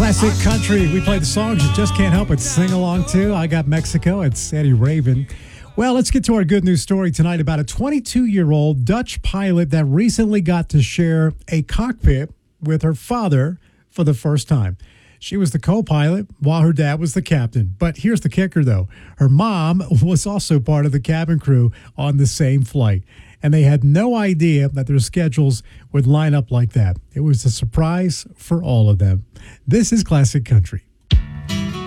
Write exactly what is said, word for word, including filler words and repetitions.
Classic country. We play the songs you just can't help but sing along to. I Got Mexico. It's Eddie Raven. Well, let's get to our good news story tonight about a twenty-two-year-old Dutch pilot that recently got to share a cockpit with her father for the first time. She was the co-pilot while her dad was the captain. But here's the kicker, though. Her mom was also part of the cabin crew on the same flight. And they had no idea that their schedules would line up like that. It was a surprise for all of them. This is Classic Country.